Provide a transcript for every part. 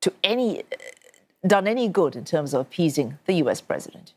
done any good in terms of appeasing the US president?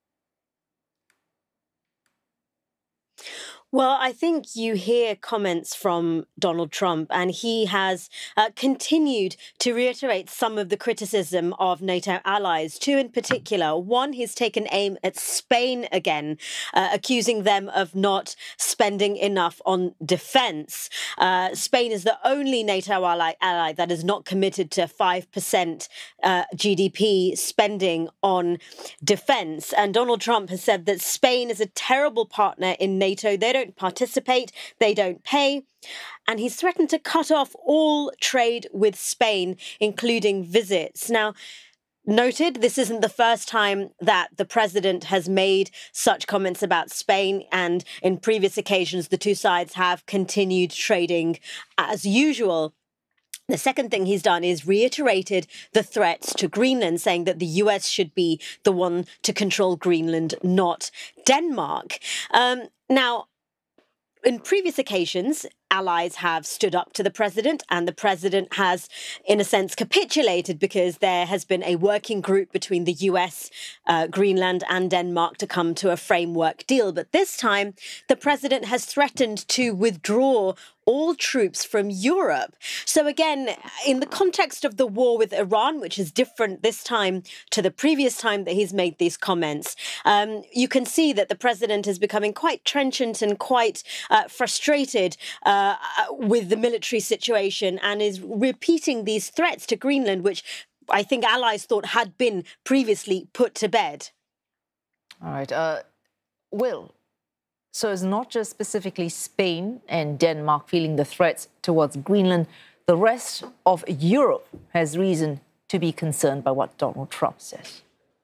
Well, I think you hear comments from Donald Trump, and he has continued to reiterate some of the criticism of NATO allies. Two in particular. One, he's taken aim at Spain again, accusing them of not spending enough on defense. Spain is the only NATO ally that is not committed to 5% GDP spending on defense. And Donald Trump has said that Spain is a terrible partner in NATO. They don't participate, they don't pay. And he's threatened to cut off all trade with Spain, including visits. Now, noted, this isn't the first time that the president has made such comments about Spain, and in previous occasions, the two sides have continued trading as usual. The second thing he's done is reiterated the threats to Greenland, saying that the US should be the one to control Greenland, not Denmark. Now, in previous occasions, allies have stood up to the president, and the president has, in a sense, capitulated because there has been a working group between the US, Greenland and Denmark to come to a framework deal. But this time, the president has threatened to withdraw all troops from Europe. So again, in the context of the war with Iran, which is different this time to the previous time that he's made these comments, you can see that the president is becoming quite trenchant and quite frustrated with the military situation, and is repeating these threats to Greenland, which I think allies thought had been previously put to bed. All right. Will, so it's not just specifically Spain and Denmark feeling the threats towards Greenland. The rest of Europe has reason to be concerned by what Donald Trump says.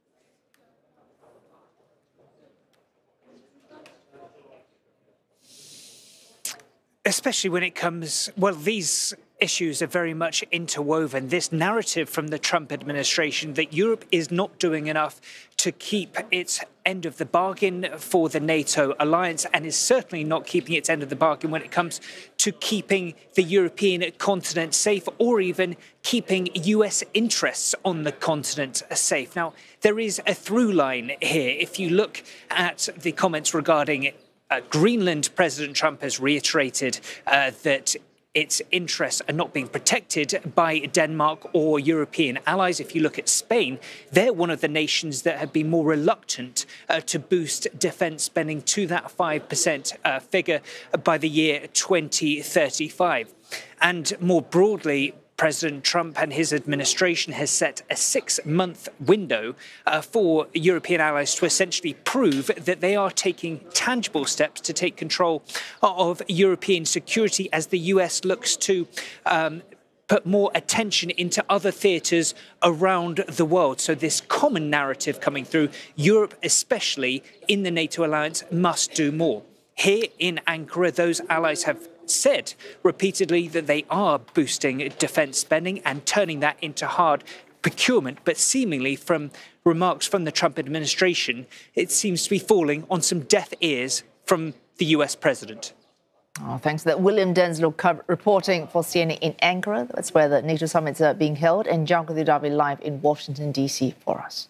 Especially when it comes, well, these issues are very much interwoven. This narrative from the Trump administration that Europe is not doing enough to keep its end of the bargain for the NATO alliance, and is certainly not keeping its end of the bargain when it comes to keeping the European continent safe, or even keeping US interests on the continent safe. Now, there is a through line here. If you look at the comments regarding Greenland, President Trump has reiterated that its interests are not being protected by Denmark or European allies. If you look at Spain, they're one of the nations that have been more reluctant to boost defence spending to that 5% figure by the year 2035. And more broadly, President Trump and his administration has set a 6-month window for European allies to essentially prove that they are taking tangible steps to take control of European security as the US looks to put more attention into other theatres around the world. So this common narrative coming through, Europe, especially in the NATO alliance, must do more. Here in Ankara, those allies have said repeatedly that they are boosting defence spending and turning that into hard procurement, but seemingly from remarks from the Trump administration, it seems to be falling on some deaf ears from the US president. Oh, thanks for that. William Denslow reporting for CNN in Ankara. That's where the NATO summits are being held, and Janko Didavi live in Washington, D.C. for us.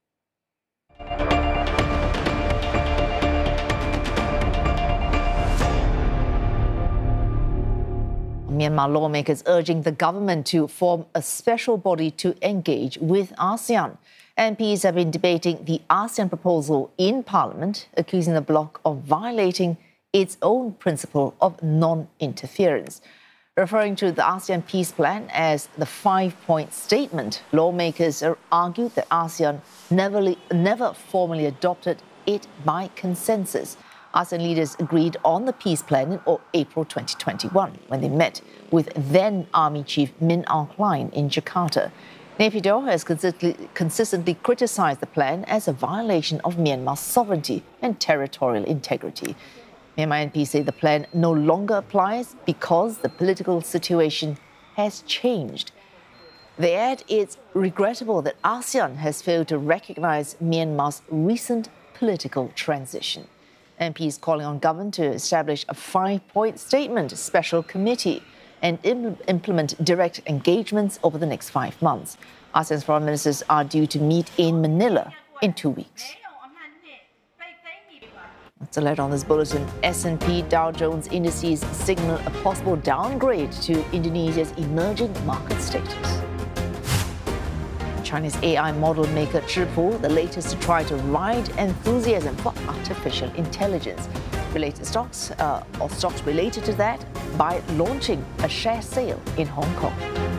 Myanmar lawmakers urging the government to form a special body to engage with ASEAN. MPs have been debating the ASEAN proposal in Parliament, accusing the bloc of violating its own principle of non-interference. Referring to the ASEAN peace plan as the 5-point statement, lawmakers argued that ASEAN never formally adopted it by consensus. ASEAN leaders agreed on the peace plan in April 2021 when they met with then Army Chief Min Aung Hlaing in Jakarta. Naypyidaw has consistently criticised the plan as a violation of Myanmar's sovereignty and territorial integrity. Myanmar MPs say the plan no longer applies because the political situation has changed. They add it's regrettable that ASEAN has failed to recognise Myanmar's recent political transition. MPs calling on government to establish a 5-point statement special committee. and implement direct engagements over the next 5 months. ASEAN's foreign ministers are due to meet in Manila in 2 weeks. That's a letter on this bulletin. S&P Dow Jones indices signal a possible downgrade to Indonesia's emerging market status. Chinese AI model maker Zhipu, the latest to try to ride enthusiasm for artificial intelligence. Related stocks, or stocks related to that, by launching a share sale in Hong Kong.